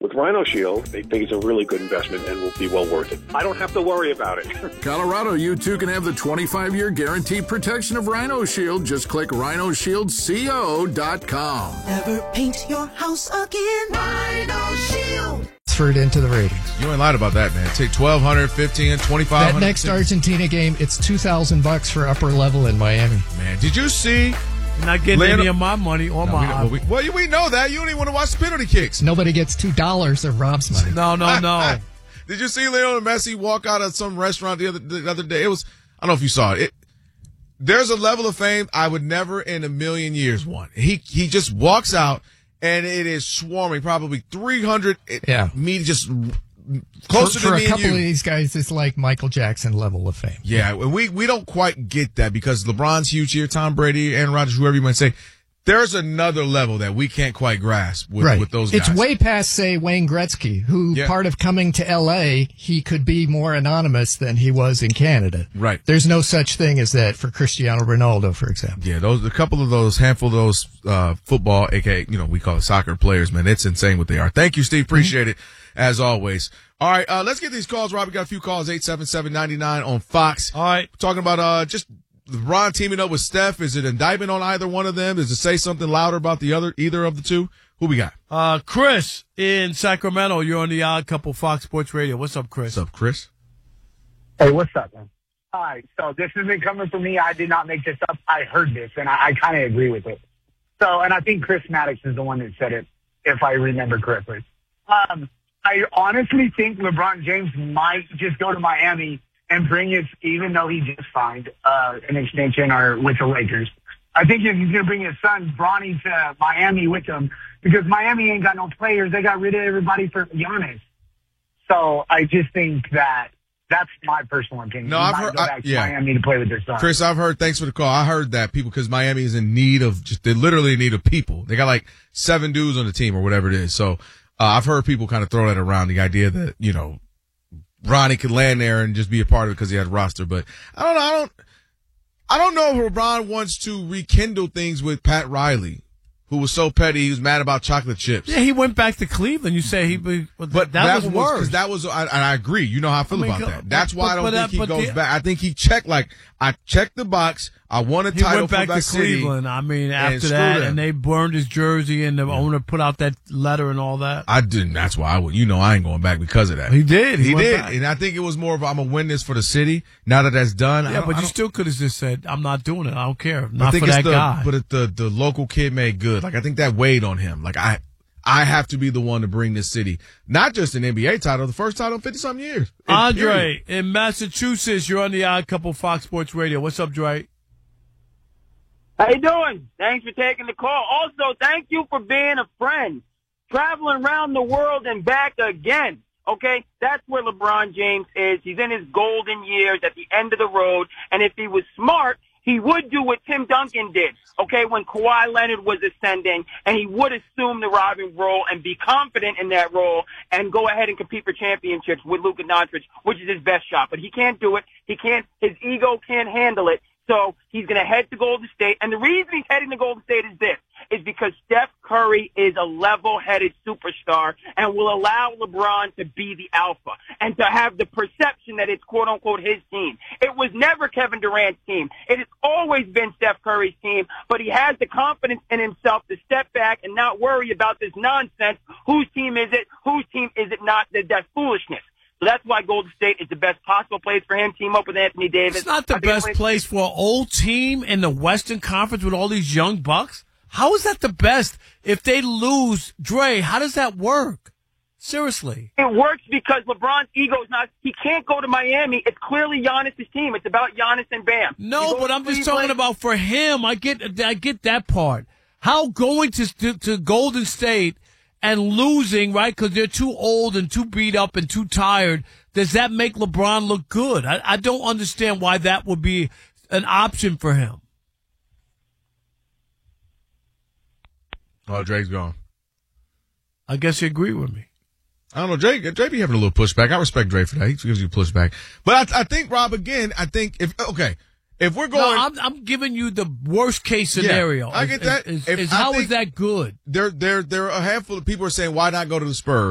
With Rhino Shield, they think it's a really good investment and will be well worth it. I don't have to worry about it. Colorado, you too can have the 25-year guaranteed protection of Rhino Shield. Just click rhinoshieldco.com. Never paint your house again. Rhino Shield. Transferred into the ratings. You ain't lied about that, man. Take 1,200, 1,500, 2,500. That next Argentina game, it's $2,000 for upper level in Miami. Man, did you see? You're not getting any of my money or my. We know that. You don't even want to watch penalty kicks. Nobody gets $2 of Rob's money. No. Did you see Lionel Messi walk out of some restaurant the other day? It was, I don't know if you saw it. There's a level of fame I would never in a million years want. He just walks out and it is swarming, probably 300. Me just closer to me and you. For a couple of these guys, it's like Michael Jackson level of fame. Yeah, we don't quite get that because LeBron's huge here, Tom Brady, Aaron Rodgers, whoever you might say. There's another level that we can't quite grasp with those guys. It's way past, say, Wayne Gretzky, who part of coming to L.A., he could be more anonymous than he was in Canada. Right. There's no such thing as that for Cristiano Ronaldo, for example. Yeah, handful of those football, aka, we call it soccer players, man. It's insane what they are. Thank you, Steve. Appreciate it, as always. All right, let's get these calls, Rob. We got a few calls, 877-99 on Fox. All right. We're talking about just LeBron teaming up with Steph. Is it indictment on either one of them? Does it say something louder about either of the two? Who we got? Chris in Sacramento. You're on the Odd Couple Fox Sports Radio. What's up, Chris? What's up, Chris? Hey, what's up, man? Hi. So this isn't coming from me. I did not make this up. I heard this, and I kind of agree with it. So, and I think Chris Maddox is the one that said it, if I remember correctly. I honestly think LeBron James might just go to Miami and bring his, even though he just signed an extension or with the Lakers. I think if he's going to bring his son, Bronny, to Miami with him, because Miami ain't got no players. They got rid of everybody for Giannis. So I just think that's my personal opinion. No, I've heard, Miami to play with their son. Chris, I've heard, thanks for the call. I heard that people, because Miami is in need of, they're literally in need of people. They got like 7 dudes on the team or whatever it is. So I've heard people kind of throw that around, the idea that, Bronny could land there and just be a part of it because he had a roster. But I don't know if LeBron wants to rekindle things with Pat Riley, who was so petty. He was mad about chocolate chips. Yeah, he went back to Cleveland. You say but that was worse. Because I agree. You know how I feel about that. That's why I don't think he goes back. I think he checked, I checked the box. I won a title He went back for to City, Cleveland. I mean, after that, and they burned his jersey, and the owner put out that letter and all that. I didn't. That's why I ain't going back because of that. He did. He did. Back. And I think it was more of, I'm going to win this for the city. Now that that's done. Yeah, but you still could have just said, I'm not doing it. I don't care. Not for that guy. But the local kid made good. I think that weighed on him. I have to be the one to bring this city, not just an NBA title, the first title in 50-something years. Andre in Massachusetts, you're on the Odd Couple Fox Sports Radio. What's up, Dre? How you doing? Thanks for taking the call. Also, thank you for being a friend. Traveling around the world and back again. Okay? That's where LeBron James is. He's in his golden years at the end of the road. And if he was smart, he would do what Tim Duncan did, okay, when Kawhi Leonard was ascending, and he would assume the Robin role and be confident in that role and go ahead and compete for championships with Luka Doncic, which is his best shot. But he can't do it. His ego can't handle it. So he's going to head to Golden State. And the reason he's heading to Golden State is because Steph Curry is a level-headed superstar and will allow LeBron to be the alpha and to have the perception that it's quote-unquote his team. It was never Kevin Durant's team. It has always been Steph Curry's team, but he has the confidence in himself to step back and not worry about this nonsense. Whose team is it? Whose team is it not? That's foolishness. So that's why Golden State is the best possible place for him. Team up with Anthony Davis. It's not the best place for an old team in the Western Conference with all these young bucks. How is that the best? If they lose, Dre, how does that work? Seriously. It works because LeBron's ego is not, he can't go to Miami. It's clearly Giannis' team. It's about Giannis and Bam. No, but I'm just talking about for him. I get that part. How going to Golden State and losing, right, because they're too old and too beat up and too tired, does that make LeBron look good? I don't understand why that would be an option for him. Oh, Drake's gone. I guess you agree with me. I don't know, Drake be having a little pushback. I respect Drake for that. He gives you pushback. But I think, Rob, again, if we're going, no, I'm giving you the worst case scenario. Yeah, I get that. How is that good? There are a handful of people are saying, why not go to the Spurs?